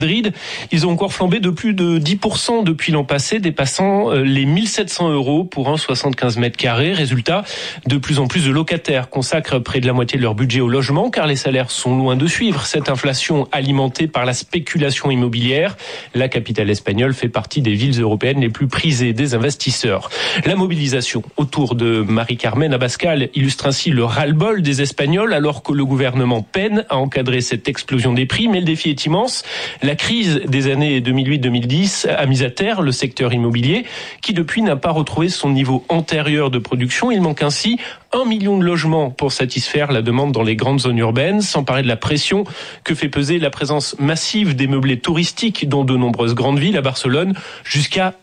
Madrid, ils ont encore flambé de plus de 10% depuis l'an passé, dépassant les 1700 € pour un 75 mètres carrés. Résultat, de plus en plus de locataires consacrent près de la moitié de leur budget au logement, car les salaires sont loin de suivre cette inflation alimentée par la spéculation immobilière. La capitale espagnole fait partie des villes européennes les plus prisées des investisseurs. La mobilisation autour de Mari-Carmen Abascal illustre ainsi le ras-le-bol des Espagnols, alors que le gouvernement peine à encadrer cette explosion des prix. Mais le défi est immense. La crise des années 2008-2010 a mis à terre le secteur immobilier qui depuis n'a pas retrouvé son niveau antérieur de production. Il manque ainsi 1 million de logements pour satisfaire la demande dans les grandes zones urbaines, sans parler de la pression que fait peser la présence massive des meublés touristiques dans de nombreuses grandes villes. À Barcelone, jusqu'à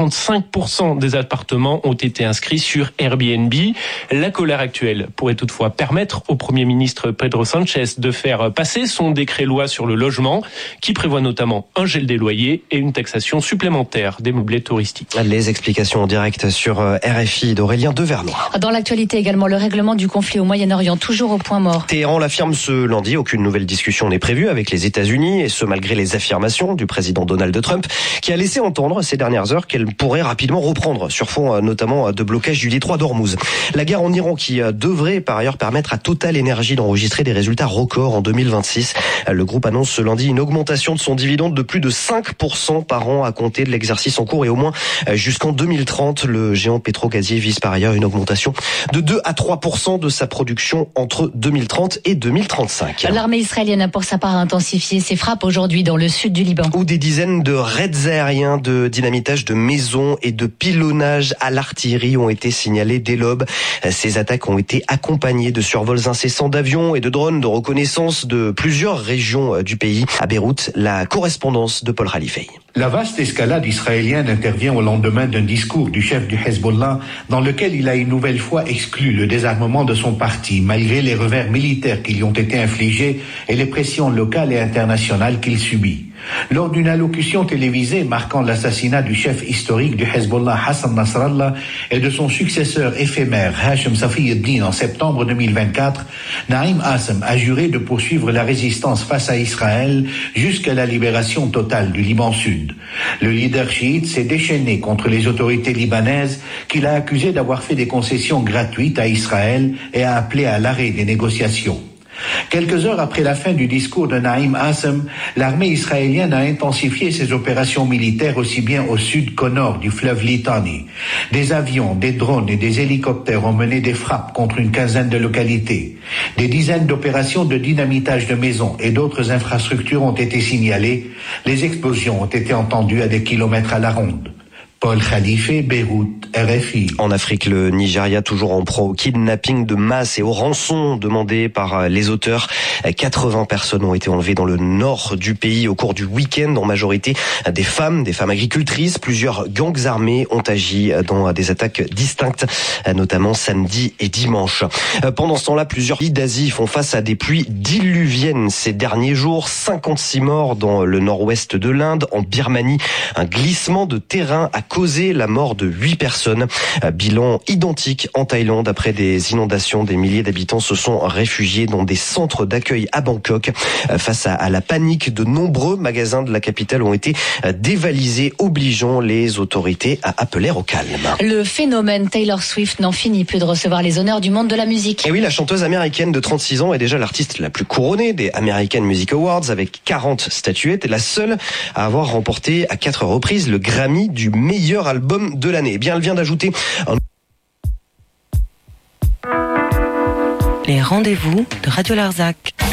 45% des appartements ont été inscrits sur Airbnb. La colère actuelle pourrait toutefois permettre au Premier ministre Pedro Sánchez de faire passer son décret-loi sur le logement, qui prévoit notamment un gel des loyers et une taxation supplémentaire des meublés touristiques. Les explications en direct sur RFI d'Aurélien Devernoy. Dans l'actualité également, le règlement du conflit au Moyen-Orient, toujours au point mort. Téhéran l'affirme ce lundi, aucune nouvelle discussion n'est prévue avec les États-Unis, et ce malgré les affirmations du président Donald Trump, qui a laissé entendre ces dernières heures qu'elle pourrait rapidement reprendre, sur fond notamment de blocage du détroit d'Ormuz. La guerre en Iran qui devrait par ailleurs permettre à Total Energy d'enregistrer des résultats records en 2026. Le groupe annonce ce lundi une augmentation de son dividende de plus de 5% par an à compter de l'exercice en cours et au moins jusqu'en 2030. Le géant pétro-gazier vise par ailleurs une augmentation de 2 à 3% de sa production entre 2030 et 2035. L'armée israélienne a pour sa part intensifié ses frappes aujourd'hui dans le sud du Liban. Où des dizaines de raids aériens de dynamitage de maisons et de pilonnage à l'artillerie ont été signalés dès l'aube. Ces attaques ont été accompagnées de survols incessants d'avions et de drones de reconnaissance de plusieurs régions du pays. À Beyrouth, la correspondance de Paul Khalifei. La vaste escalade israélienne intervient au lendemain d'un discours du chef du Hezbollah dans lequel il a une nouvelle fois exclu le désarmement de son parti, malgré les revers militaires qui lui ont été infligés et les pressions locales et internationales qu'il subit. Lors d'une allocution télévisée marquant l'assassinat du chef historique du Hezbollah Hassan Nasrallah et de son successeur éphémère Hachem Safieddine en septembre 2024, Naïm Assem a juré de poursuivre la résistance face à Israël jusqu'à la libération totale du Liban Sud. Le leader chiite s'est déchaîné contre les autorités libanaises qu'il a accusées d'avoir fait des concessions gratuites à Israël et a appelé à l'arrêt des négociations. Quelques heures après la fin du discours de Naïm Assem, l'armée israélienne a intensifié ses opérations militaires aussi bien au sud qu'au nord du fleuve Litani. Des avions, des drones et des hélicoptères ont mené des frappes contre une quinzaine de localités. Des dizaines d'opérations de dynamitage de maisons et d'autres infrastructures ont été signalées. Les explosions ont été entendues à des kilomètres à la ronde. Paul Khalife, Beyrouth, RFI. En Afrique, le Nigeria toujours en proie au kidnapping de masse et aux rançons demandées par les auteurs. 80 personnes ont été enlevées dans le nord du pays au cours du week-end, en majorité des femmes agricultrices. Plusieurs gangs armés ont agi dans des attaques distinctes, notamment samedi et dimanche. Pendant ce temps-là, plusieurs pays d'Asie font face à des pluies diluviennes ces derniers jours. 56 morts dans le nord-ouest de l'Inde. En Birmanie, un glissement de terrain a causé la mort de 8 personnes. Bilan identique en Thaïlande. Après des inondations, des milliers d'habitants se sont réfugiés dans des centres d'accueil à Bangkok. Face à la panique, de nombreux magasins de la capitale ont été dévalisés, obligeant les autorités à appeler au calme. Le phénomène Taylor Swift n'en finit plus de recevoir les honneurs du monde de la musique. Et oui, la chanteuse américaine de 36 ans est déjà l'artiste la plus couronnée des American Music Awards, avec 40 statuettes, et la seule à avoir remporté à 4 reprises le Grammy du meilleur album de l'année. Eh bien, elle vient d'ajouter Les rendez-vous de Radio Larzac.